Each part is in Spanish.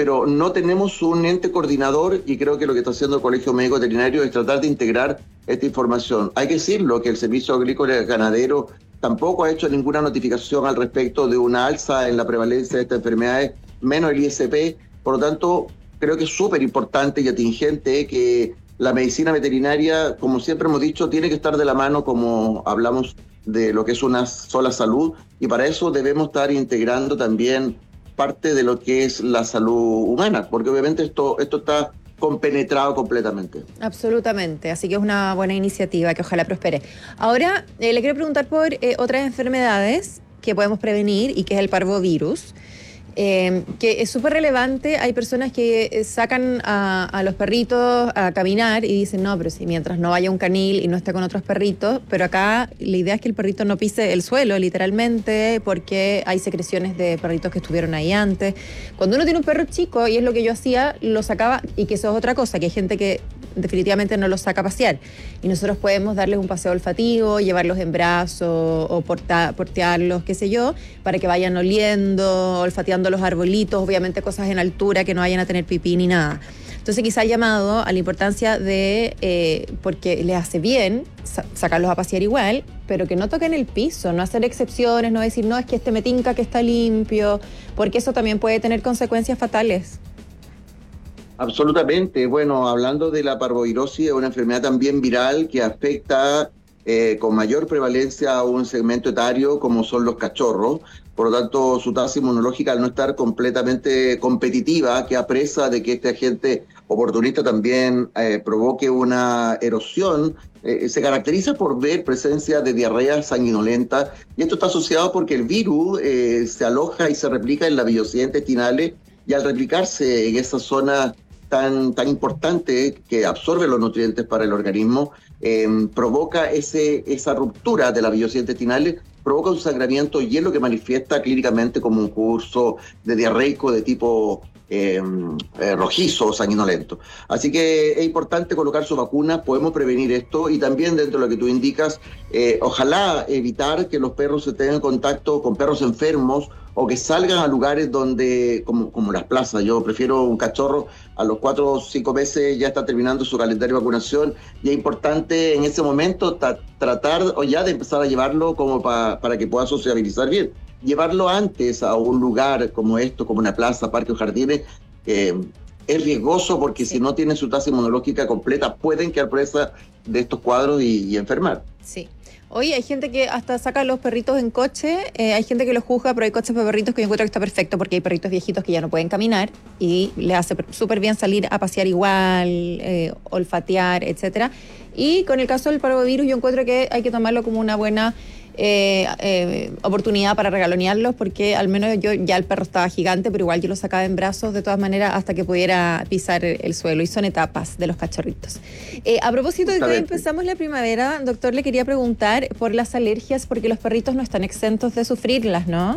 pero no tenemos un ente coordinador y creo que lo que está haciendo el Colegio Médico Veterinario es tratar de integrar esta información. Hay que decirlo que el Servicio Agrícola y Ganadero tampoco ha hecho ninguna notificación al respecto de una alza en la prevalencia de estas enfermedades, menos el ISP. Por lo tanto, creo que es súper importante y atingente que la medicina veterinaria, como siempre hemos dicho, tiene que estar de la mano, como hablamos de lo que es una sola salud, y para eso debemos estar integrando también parte de lo que es la salud humana, porque obviamente esto está compenetrado completamente. Absolutamente, así que es una buena iniciativa que ojalá prospere. Ahora, le quiero preguntar por otras enfermedades que podemos prevenir y que es el parvovirus. Que es súper relevante. Hay personas que sacan a los perritos a caminar y dicen, no, pero si mientras no vaya un canil y no esté con otros perritos, pero acá la idea es que el perrito no pise el suelo, literalmente, porque hay secreciones de perritos que estuvieron ahí antes. Cuando uno tiene un perro chico, y es lo que yo hacía, lo sacaba, y que eso es otra cosa, que hay gente que definitivamente no los saca a pasear, y nosotros podemos darles un paseo olfativo, llevarlos en brazos o portearlos, qué sé yo, para que vayan oliendo, olfateando los arbolitos, obviamente cosas en altura que no vayan a tener pipí ni nada. Entonces quizá ha llamado a la importancia de, porque les hace bien sacarlos a pasear igual, pero que no toquen el piso, no hacer excepciones, no decir, no, es que este me tinca que está limpio, porque eso también puede tener consecuencias fatales. Absolutamente. Bueno, hablando de la parvovirosis, es una enfermedad también viral que afecta con mayor prevalencia a un segmento etario como son los cachorros. Por lo tanto, su tasa inmunológica, al no estar completamente competitiva, queda presa de que este agente oportunista también provoque una erosión. Se caracteriza por ver presencia de diarrea sanguinolenta, y esto está asociado porque el virus se aloja y se replica en las velocidades intestinales, y al replicarse en esa zona tan importante que absorbe los nutrientes para el organismo, provoca esa ruptura de las velocidades intestinales, provoca un sangramiento, y es lo que manifiesta clínicamente como un curso de diarreico de tipo rojizo o sanguinolento. Así que es importante colocar su vacuna, podemos prevenir esto, y también dentro de lo que tú indicas, ojalá evitar que los perros se tengan contacto con perros enfermos o que salgan a lugares donde, como las plazas. Yo prefiero un cachorro a los 4 o 5 meses ya está terminando su calendario de vacunación, y es importante en ese momento tratar o ya de empezar a llevarlo como para que pueda sociabilizar bien. Llevarlo antes a un lugar como esto, como una plaza, parque o jardines, es riesgoso porque si no tienen su tasa inmunológica completa pueden quedar presa de estos cuadros y enfermar. Sí. Oye, hay gente que hasta saca a los perritos en coche, hay gente que los juzga, pero hay coches para perritos que yo encuentro que está perfecto porque hay perritos viejitos que ya no pueden caminar y les hace súper bien salir a pasear igual, olfatear, etcétera. Y con el caso del parvovirus yo encuentro que hay que tomarlo como una buena oportunidad para regalonearlos, porque al menos yo ya el perro estaba gigante, pero igual yo lo sacaba en brazos de todas maneras hasta que pudiera pisar el suelo, y son etapas de los cachorritos. A propósito de que hoy empezamos la primavera, doctor, le quería preguntar por las alergias, porque los perritos no están exentos de sufrirlas, ¿no?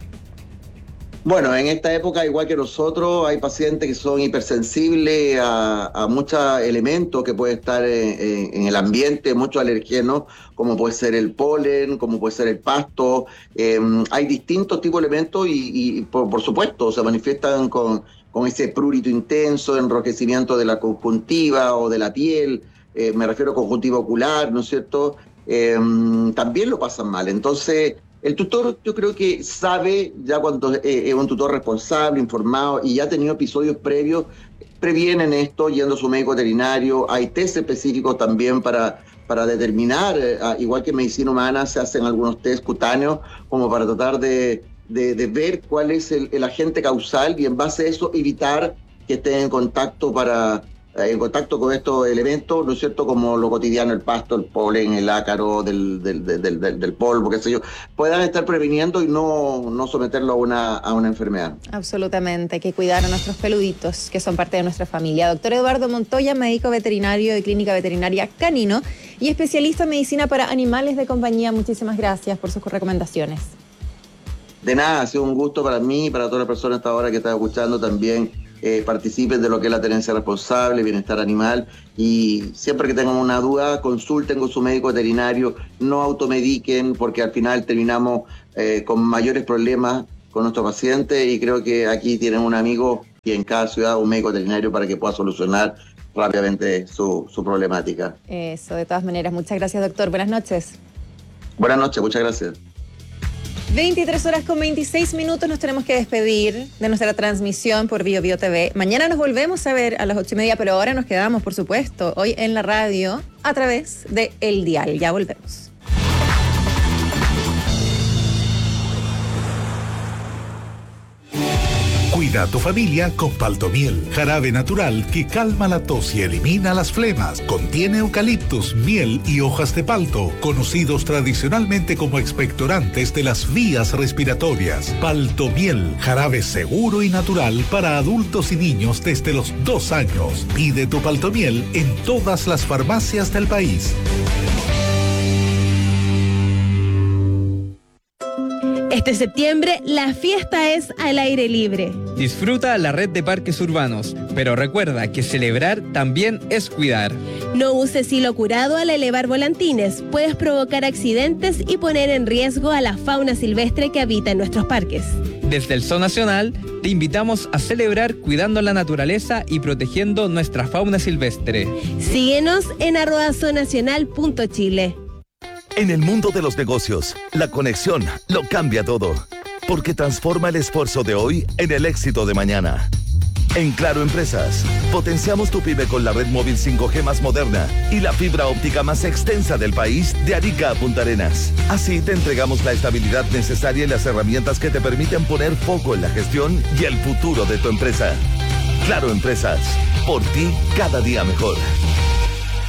Bueno, en esta época, igual que nosotros, hay pacientes que son hipersensibles a muchos elementos que pueden estar en el ambiente, muchos alergenos, como puede ser el polen, como puede ser el pasto. Hay distintos tipos de elementos y por supuesto, se manifiestan con ese prurito intenso, enrojecimiento de la conjuntiva o de la piel, me refiero a conjuntiva ocular, ¿no es cierto? También lo pasan mal. Entonces, el tutor, yo creo que sabe, ya cuando es un tutor responsable, informado y ya ha tenido episodios previos, previenen esto yendo a su médico veterinario. Hay test específicos también para determinar, igual que en medicina humana se hacen algunos test cutáneos como para tratar de ver cuál es el agente causal, y en base a eso evitar que estén en contacto con estos elementos, ¿no es cierto?, como lo cotidiano, el pasto, el polen, el ácaro del polvo, qué sé yo, puedan estar previniendo y no someterlo a una enfermedad. Absolutamente, hay que cuidar a nuestros peluditos, que son parte de nuestra familia. Doctor Eduardo Montoya, médico veterinario de Clínica Veterinaria Canino y especialista en medicina para animales de compañía, muchísimas gracias por sus recomendaciones. De nada, ha sido un gusto para mí y para todas las personas hasta ahora que están escuchando también. Participen de lo que es la tenencia responsable, bienestar animal, y siempre que tengan una duda, consulten con su médico veterinario, no automediquen, porque al final terminamos con mayores problemas con nuestros pacientes, y creo que aquí tienen un amigo y en cada ciudad un médico veterinario para que pueda solucionar rápidamente su problemática. Eso, de todas maneras. Muchas gracias, doctor. Buenas noches. Buenas noches, muchas gracias. 23:26, nos tenemos que despedir de nuestra transmisión por BioBio TV. Mañana nos volvemos a ver a las 8:30, pero ahora nos quedamos, por supuesto, hoy en la radio a través de El Dial. Ya volvemos. Cuida a tu familia con Paltomiel, jarabe natural que calma la tos y elimina las flemas. Contiene eucaliptus, miel y hojas de palto, conocidos tradicionalmente como expectorantes de las vías respiratorias. Paltomiel, jarabe seguro y natural para adultos y niños desde los 2 años. Pide tu Paltomiel en todas las farmacias del país. Este septiembre, la fiesta es al aire libre. Disfruta la red de parques urbanos, pero recuerda que celebrar también es cuidar. No uses hilo curado al elevar volantines. Puedes provocar accidentes y poner en riesgo a la fauna silvestre que habita en nuestros parques. Desde el Zoo Nacional, te invitamos a celebrar cuidando la naturaleza y protegiendo nuestra fauna silvestre. Síguenos en @zoonacional.chile. En el mundo de los negocios, la conexión lo cambia todo, porque transforma el esfuerzo de hoy en el éxito de mañana. En Claro Empresas, potenciamos tu pyme con la red móvil 5G más moderna y la fibra óptica más extensa del país de Arica a Punta Arenas. Así te entregamos la estabilidad necesaria y las herramientas que te permiten poner foco en la gestión y el futuro de tu empresa. Claro Empresas, por ti cada día mejor.